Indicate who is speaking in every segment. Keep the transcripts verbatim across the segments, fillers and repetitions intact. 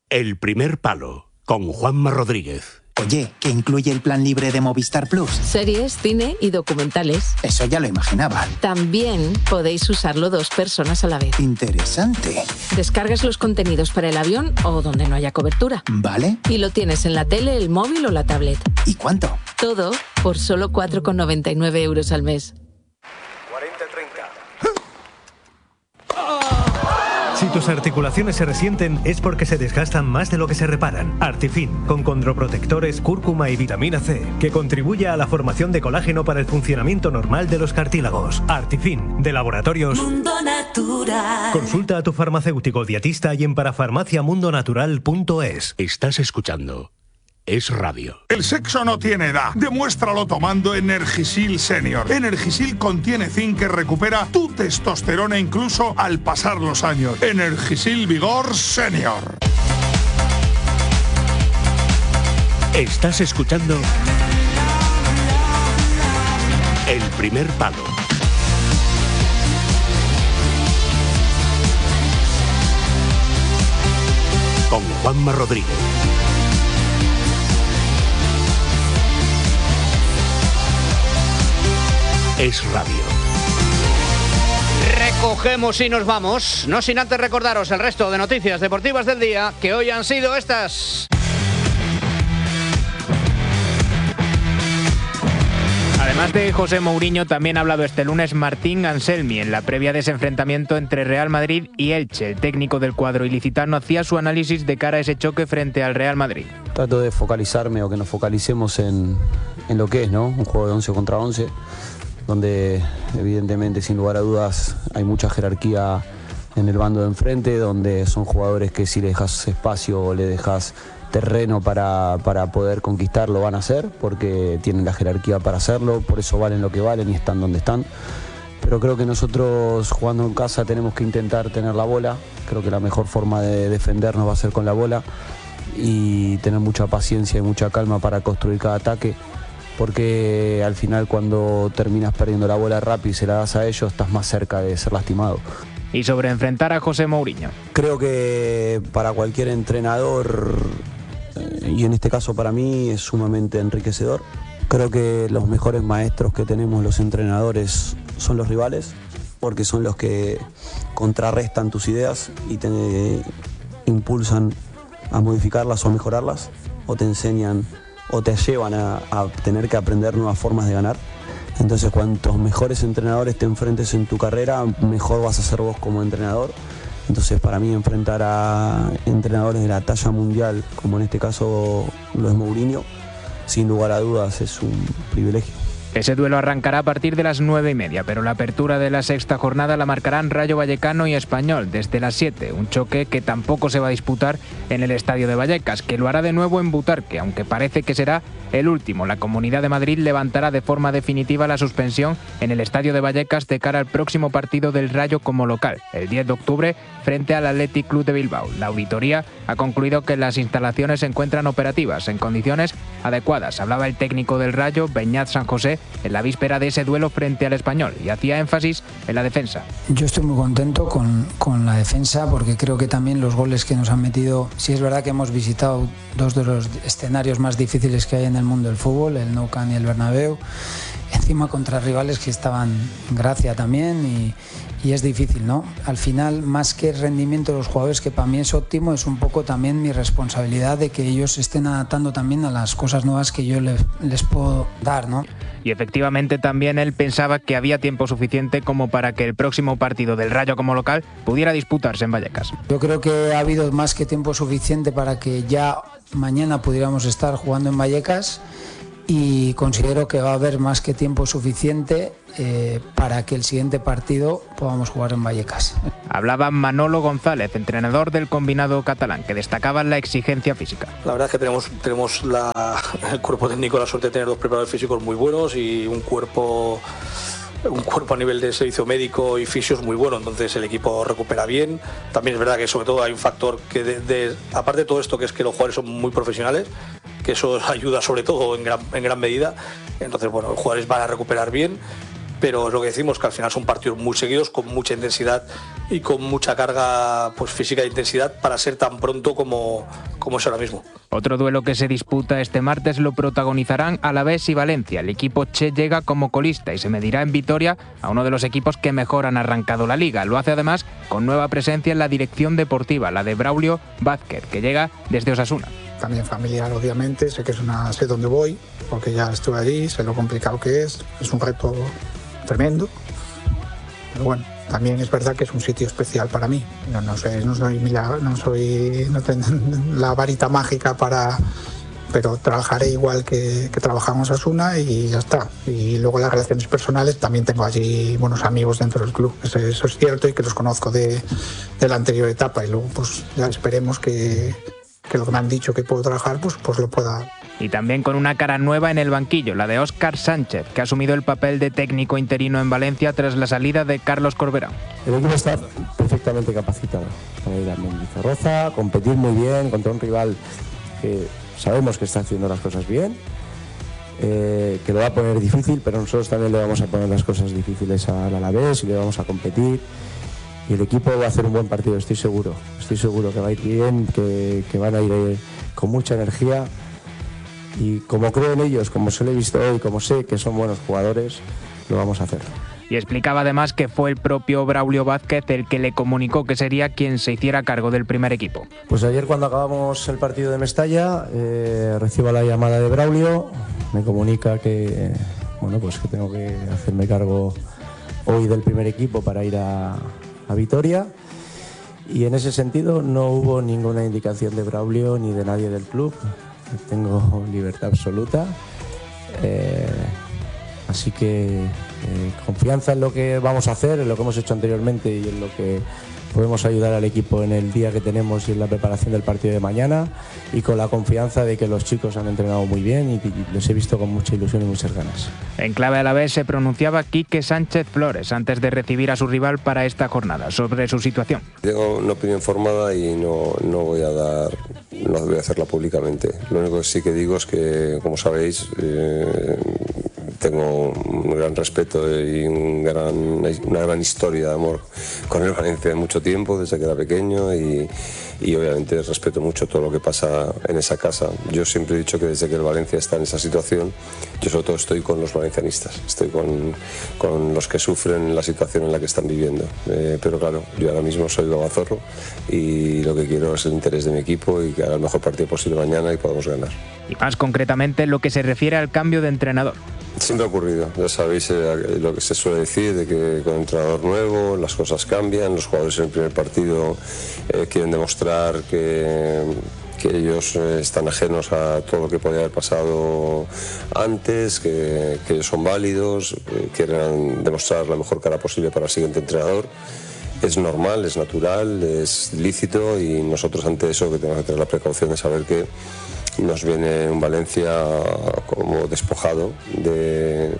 Speaker 1: El primer palo, con Juanma Rodríguez.
Speaker 2: Oye, ¿qué incluye el plan libre de Movistar Plus?
Speaker 3: Series, cine y documentales.
Speaker 2: Eso ya lo imaginaba.
Speaker 3: También podéis usarlo dos personas a la vez.
Speaker 2: Interesante.
Speaker 3: Descargas los contenidos para el avión o donde no haya cobertura.
Speaker 2: Vale.
Speaker 3: Y lo tienes en la tele, el móvil o la tablet.
Speaker 2: ¿Y cuánto?
Speaker 3: Todo por solo cuatro con noventa y nueve euros al mes.
Speaker 4: cuarenta treinta.
Speaker 5: Si tus articulaciones se resienten es porque se desgastan más de lo que se reparan. Artifin, con condroprotectores, cúrcuma y vitamina C, que contribuye a la formación de colágeno para el funcionamiento normal de los cartílagos. Artifin, de Laboratorios
Speaker 6: Mundo Natural.
Speaker 5: Consulta a tu farmacéutico dietista y en parafarmacia mundo natural punto es.
Speaker 1: Estás escuchando Es Radio.
Speaker 7: El sexo no tiene edad. Demuéstralo tomando Energisil Senior. Energisil contiene zinc que recupera tu testosterona incluso al pasar los años. Energisil Vigor Senior.
Speaker 1: Estás escuchando El primer palo. Con Juanma Rodríguez. Es Radio.
Speaker 8: Recogemos y nos vamos, no sin antes recordaros el resto de noticias deportivas del día, que hoy han sido estas. Además de José Mourinho, también ha hablado este lunes Martín Anselmi en la previa de ese enfrentamiento entre Real Madrid y Elche. El técnico del cuadro ilicitano hacía su análisis de cara a ese choque frente al Real Madrid.
Speaker 9: Trato de focalizarme o que nos focalicemos en, en lo que es, ¿no? Un juego de once contra once, donde evidentemente, sin lugar a dudas, hay mucha jerarquía en el bando de enfrente, donde son jugadores que si le dejas espacio o le dejas terreno para, para poder conquistar, lo van a hacer, porque tienen la jerarquía para hacerlo, por eso valen lo que valen y están donde están. Pero creo que nosotros, jugando en casa, tenemos que intentar tener la bola. Creo que la mejor forma de defendernos va a ser con la bola y tener mucha paciencia y mucha calma para construir cada ataque, porque al final, cuando terminas perdiendo la bola rápido y se la das a ellos, estás más cerca de ser lastimado.
Speaker 8: Y sobre enfrentar a José Mourinho.
Speaker 9: Creo que para cualquier entrenador, y en este caso para mí, es sumamente enriquecedor. Creo que los mejores maestros que tenemos los entrenadores son los rivales, porque son los que contrarrestan tus ideas y te impulsan a modificarlas o a mejorarlas, o te enseñan o te llevan a, a tener que aprender nuevas formas de ganar. Entonces, cuantos mejores entrenadores te enfrentes en tu carrera, mejor vas a ser vos como entrenador. Entonces, para mí, enfrentar a entrenadores de la talla mundial, como en este caso lo es Mourinho, sin lugar a dudas es un privilegio.
Speaker 8: Ese duelo arrancará a partir de las nueve y media, pero la apertura de la sexta jornada la marcarán Rayo Vallecano y Español desde las siete, un choque que tampoco se va a disputar en el Estadio de Vallecas, que lo hará de nuevo en Butarque, aunque parece que será el último. La Comunidad de Madrid levantará de forma definitiva la suspensión en el Estadio de Vallecas de cara al próximo partido del Rayo como local, el diez de octubre, frente al Athletic Club de Bilbao. La auditoría ha concluido que las instalaciones se encuentran operativas, en condiciones adecuadas. Hablaba el técnico del Rayo, Beñat San José, en la víspera de ese duelo frente al Español, y hacía énfasis en la defensa.
Speaker 10: Yo estoy muy contento con, con la defensa, porque creo que también los goles que nos han metido, sí es verdad que hemos visitado dos de los escenarios más difíciles que hay en el mundo del fútbol, el Nou Camp y el Bernabéu, encima contra rivales que estaban en gracia también, y, y es difícil, ¿no? Al final, más que el rendimiento de los jugadores, que para mí es óptimo, es un poco también mi responsabilidad de que ellos se estén adaptando también a las cosas nuevas que yo les, les puedo dar, ¿no?
Speaker 8: Y efectivamente también él pensaba que había tiempo suficiente como para que el próximo partido del Rayo como local pudiera disputarse en Vallecas.
Speaker 10: Yo creo que ha habido más que tiempo suficiente para que ya mañana pudiéramos estar jugando en Vallecas, y considero que va a haber más que tiempo suficiente eh, para que el siguiente partido podamos jugar en Vallecas.
Speaker 8: Hablaba Manolo González, entrenador del combinado catalán, que destacaba la exigencia física.
Speaker 11: La verdad es que tenemos, tenemos la, el cuerpo técnico, la suerte de tener dos preparadores físicos muy buenos y un cuerpo... un cuerpo a nivel de servicio médico y fisios muy bueno, entonces el equipo recupera bien. También es verdad que sobre todo hay un factor que de, de, aparte de todo esto, que es que los jugadores son muy profesionales, que eso ayuda sobre todo en gran, en gran medida. Entonces bueno, los jugadores van a recuperar bien pero es lo que decimos, que al final son partidos muy seguidos, con mucha intensidad y con mucha carga pues, física de intensidad para ser tan pronto como, como es ahora mismo.
Speaker 8: Otro duelo que se disputa este martes lo protagonizarán Alavés y Valencia. El equipo che llega como colista y se medirá en Vitoria a uno de los equipos que mejor han arrancado la liga. Lo hace además con nueva presencia en la dirección deportiva, la de Braulio Vázquez, que llega desde Osasuna.
Speaker 12: También familiar, obviamente, sé que es una, sé dónde voy, porque ya estuve allí, sé lo complicado que es, es un reto tremendo, pero bueno, también es verdad que es un sitio especial para mí. No, no sé, no soy milagro, no soy, no tengo la varita mágica para, pero trabajaré igual que, que trabajamos Osasuna y ya está. Y luego las relaciones personales, también tengo allí buenos amigos dentro del club, eso, eso es cierto, y que los conozco de, de la anterior etapa, y luego pues ya esperemos que, que lo que me han dicho que puedo trabajar, pues, pues lo pueda.
Speaker 8: Y también con una cara nueva en el banquillo, la de Óscar Sánchez, que ha asumido el papel de técnico interino en Valencia tras la salida de Carlos Corberán.
Speaker 13: El equipo está perfectamente capacitado para ir a Mendizorroza, competir muy bien contra un rival que sabemos que está haciendo las cosas bien, eh, que lo va a poner difícil, pero nosotros también le vamos a poner las cosas difíciles al Alavés y le vamos a competir. Y el equipo va a hacer un buen partido, estoy seguro. Estoy seguro que va a ir bien, que, que van a ir eh, con mucha energía. Y como creo en ellos, como se lo he visto hoy, como sé que son buenos jugadores, lo vamos a hacer.
Speaker 8: Y explicaba además que fue el propio Braulio Vázquez el que le comunicó que sería quien se hiciera cargo del primer equipo.
Speaker 13: Pues ayer, cuando acabamos el partido de Mestalla, eh, recibo la llamada de Braulio, me comunica que, bueno, pues que tengo que hacerme cargo hoy del primer equipo para ir a, a Vitoria. Y en ese sentido no hubo ninguna indicación de Braulio ni de nadie del club. Tengo libertad absoluta, eh, así que eh, confianza en lo que vamos a hacer, en lo que hemos hecho anteriormente y en lo que podemos ayudar al equipo en el día que tenemos y en la preparación del partido de mañana, y con la confianza de que los chicos han entrenado muy bien y, y los he visto con mucha ilusión y muchas ganas.
Speaker 8: En clave Alavés se pronunciaba Quique Sánchez Flores antes de recibir a su rival para esta jornada sobre su situación.
Speaker 14: Tengo una opinión formada y no, no voy a dar, no voy a hacerla públicamente. Lo único que sí que digo es que, como sabéis, eh, tengo un gran respeto y un gran, una gran historia de amor con el Valencia de mucho tiempo, desde que era pequeño, y, y obviamente respeto mucho todo lo que pasa en esa casa. Yo siempre he dicho que desde que el Valencia está en esa situación, yo sobre todo estoy con los valencianistas, estoy con, con los que sufren la situación en la que están viviendo. Eh, pero claro, yo ahora mismo soy Babazorro y lo que quiero es el interés de mi equipo y que haga el mejor partido posible mañana y podamos ganar.
Speaker 8: Y más concretamente en lo que se refiere al cambio de entrenador.
Speaker 14: Siempre ha ocurrido, ya sabéis eh, lo que se suele decir, de que con un entrenador nuevo las cosas cambian, los jugadores en el primer partido eh, quieren demostrar que, que ellos eh, están ajenos a todo lo que podía haber pasado antes, que, que ellos son válidos, eh, quieren demostrar la mejor cara posible para el siguiente entrenador. Es normal, es natural, es lícito, y nosotros ante eso que tenemos que tener la precaución de saber que nos viene un Valencia como despojado de,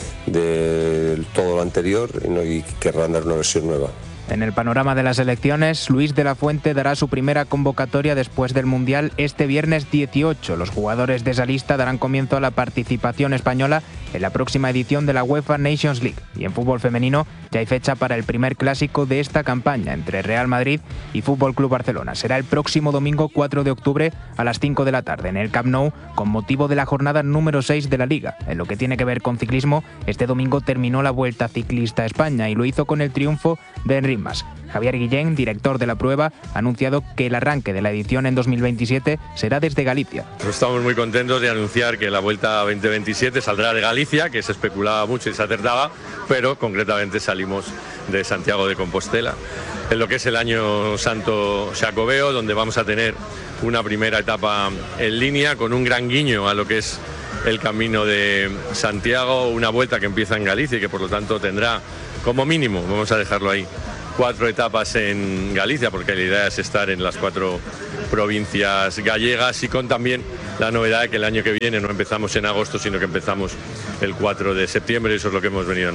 Speaker 14: de todo lo anterior y querrán dar una versión nueva.
Speaker 8: En el panorama de las elecciones, Luis de la Fuente dará su primera convocatoria después del Mundial este viernes dieciocho. Los jugadores de esa lista darán comienzo a la participación española en la próxima edición de la UEFA Nations League. Y en fútbol femenino ya hay fecha para el primer clásico de esta campaña entre Real Madrid y Fútbol Club Barcelona. Será el próximo domingo cuatro de octubre a las cinco de la tarde en el Camp Nou, con motivo de la jornada número seis de la Liga. En lo que tiene que ver con ciclismo, este domingo terminó la Vuelta Ciclista a España y lo hizo con el triunfo de Enric Mas. Javier Guillén, director de la prueba, ha anunciado que el arranque de la edición en dos mil veintisiete será desde Galicia.
Speaker 15: Estamos muy contentos de anunciar que la Vuelta veinte veintisiete saldrá de Galicia, que se especulaba mucho y se acertaba, pero concretamente salimos de Santiago de Compostela, en lo que es el Año Santo Xacobeo, donde vamos a tener una primera etapa en línea con un gran guiño a lo que es el Camino de Santiago, una vuelta que empieza en Galicia y que por lo tanto tendrá como mínimo, vamos a dejarlo ahí, cuatro etapas en Galicia, porque la idea es estar en las cuatro provincias gallegas, y con también la novedad de que el año que viene no empezamos en agosto, sino que empezamos el cuatro de septiembre, y eso es lo que hemos venido a anunciar.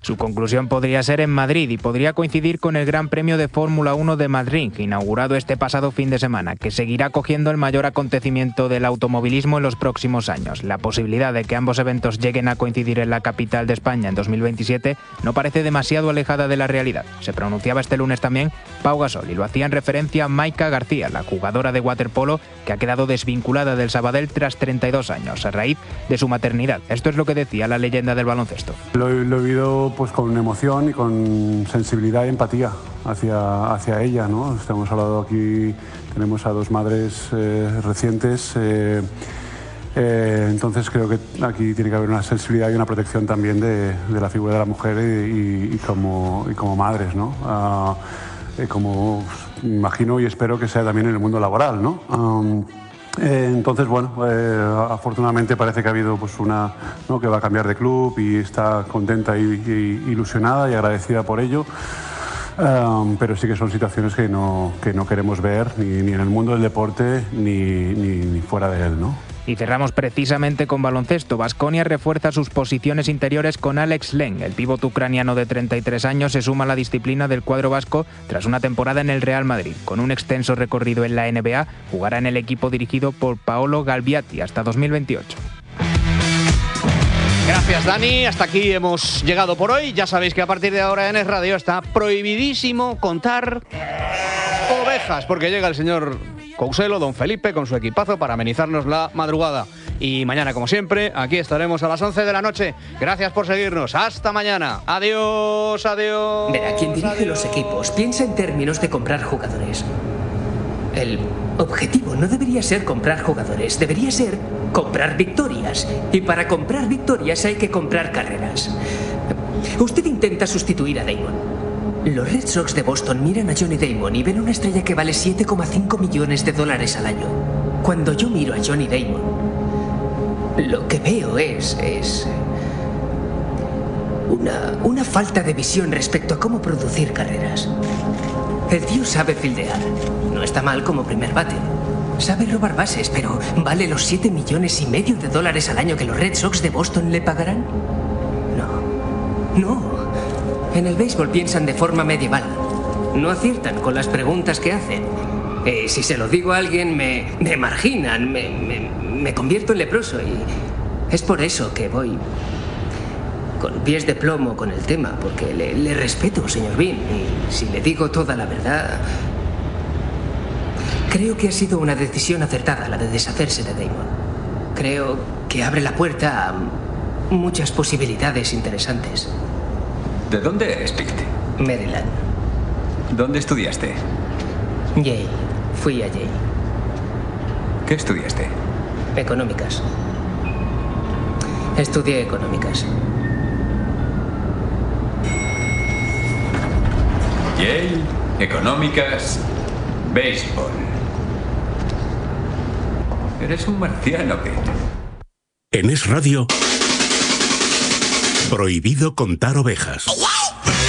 Speaker 8: Su conclusión podría ser en Madrid y podría coincidir con el Gran Premio de Fórmula uno de Madrid, inaugurado este pasado fin de semana, que seguirá cogiendo el mayor acontecimiento del automovilismo en los próximos años. La posibilidad de que ambos eventos lleguen a coincidir en la capital de España en dos mil veintisiete no parece demasiado alejada de la realidad. Se pronunciaba este lunes también Pau Gasol y lo hacía en referencia a Maika García, la jugadora de waterpolo que ha quedado desvinculada del Sabadell tras treinta y dos años, a raíz de su maternidad. Esto es lo que decía la leyenda del baloncesto.
Speaker 16: Lo, lo he vivido pues con emoción y con sensibilidad y empatía hacia, hacia ella, ¿no? Hemos hablado aquí, tenemos a dos madres eh, recientes, eh, eh, entonces creo que aquí tiene que haber una sensibilidad y una protección también de, de la figura de la mujer y, y, y, como, y como madres, ¿no? Uh, eh, como imagino y espero que sea también en el mundo laboral, ¿no? Um, Eh, entonces, bueno, eh, afortunadamente parece que ha habido pues una, ¿no? que va a cambiar de club y está contenta y, y ilusionada y agradecida por ello. Um, pero sí que son situaciones que no, que no queremos ver ni, ni en el mundo del deporte ni, ni, ni fuera de él, ¿no?
Speaker 8: Y cerramos precisamente con baloncesto. Baskonia refuerza sus posiciones interiores con Alex Len. El pívot ucraniano de treinta y tres años se suma a la disciplina del cuadro vasco tras una temporada en el Real Madrid. Con un extenso recorrido en la N B A, jugará en el equipo dirigido por Paolo Galbiati hasta dos mil veintiocho.
Speaker 2: Gracias, Dani. Hasta aquí hemos llegado por hoy. Ya sabéis que a partir de ahora en Es Radio está prohibidísimo contar ovejas, porque llega el señor Couselo, don Felipe, con su equipazo para amenizarnos la madrugada. Y mañana, como siempre, aquí estaremos a las once de la noche. Gracias por seguirnos. Hasta mañana. Adiós, adiós.
Speaker 17: Verá, quien dirige adiós. Los equipos piensa en términos de comprar jugadores. El objetivo no debería ser comprar jugadores, debería ser comprar victorias. Y para comprar victorias hay que comprar carreras. Usted intenta sustituir a Damon. Los Red Sox de Boston miran a Johnny Damon y ven una estrella que vale siete coma cinco millones de dólares al año. Cuando yo miro a Johnny Damon, lo que veo es... es una, una falta de visión respecto a cómo producir carreras. El tío sabe fildear. No está mal como primer bate. Sabe robar bases, pero ¿vale los siete millones y medio de dólares al año que los Red Sox de Boston le pagarán? No. No. En el béisbol piensan de forma medieval. No aciertan con las preguntas que hacen. Eh, si se lo digo a alguien, me, me marginan, me, me, me convierto en leproso. Y es por eso que voy con pies de plomo con el tema, porque le, le respeto, señor Bean. Y si le digo toda la verdad, creo que ha sido una decisión acertada la de deshacerse de Damon. Creo que abre la puerta a muchas posibilidades interesantes.
Speaker 18: ¿De dónde eres, Pete?
Speaker 17: Maryland.
Speaker 18: ¿Dónde estudiaste?
Speaker 17: Yale. Fui a Yale.
Speaker 18: ¿Qué estudiaste?
Speaker 17: Económicas. Estudié económicas.
Speaker 18: Yale, económicas, béisbol. Eres un marciano, Pete.
Speaker 1: En Es Radio, prohibido contar ovejas.